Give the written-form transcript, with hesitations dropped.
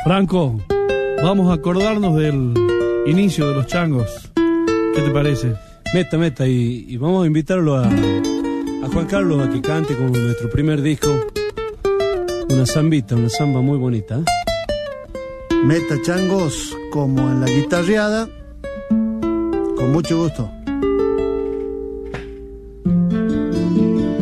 Franco, vamos a acordarnos del inicio de los changos. ¿Qué te parece? Meta, y vamos a invitarlo a Juan Carlos a que cante con nuestro primer disco una samba muy bonita. Meta changos como en la guitarreada, con mucho gusto.